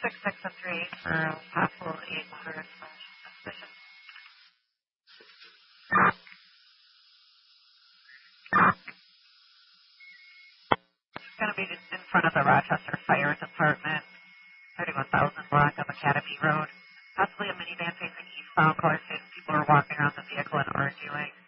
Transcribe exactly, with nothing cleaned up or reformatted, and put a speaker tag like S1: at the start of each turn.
S1: six six and three for a possible eight motor suspicion. It's going to be just in front of the Rochester Fire Department, thirty-one thousand block of Academy Road. Possibly a minivan facing eastbound, color states people are walking around the vehicle and arguing.